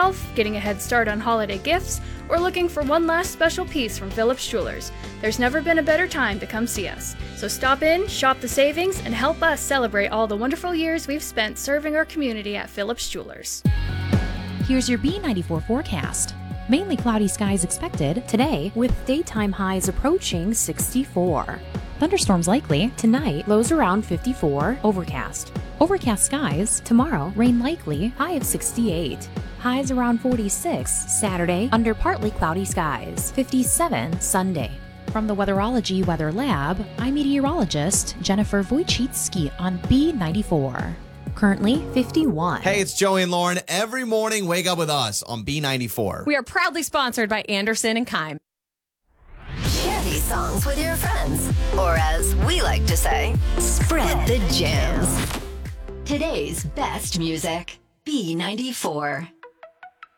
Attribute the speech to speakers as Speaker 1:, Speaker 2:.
Speaker 1: yourself, getting a head start on holiday gifts, or looking for one last special piece from Phillips Jewelers, there's never been a better time to come see us. So stop in, shop the savings, and help us celebrate all the wonderful years we've spent serving our community at Phillips Jewelers.
Speaker 2: Here's your B94 forecast. Mainly cloudy skies expected today with daytime highs approaching 64. Thunderstorms likely tonight, lows around 54, overcast. Overcast skies tomorrow, rain likely, high of 68. Highs around 46 Saturday, under partly cloudy skies, 57 Sunday. From the Weatherology Weather Lab, I'm meteorologist Jennifer Wojcicki on B94. Currently 51.
Speaker 3: Hey, it's Joey and Lauren. Every morning, wake up with us on B94.
Speaker 4: We are proudly sponsored by Anderson and Keim.
Speaker 5: Share these songs with your friends. Or as we like to say, spread the jams. Today's best music, B94.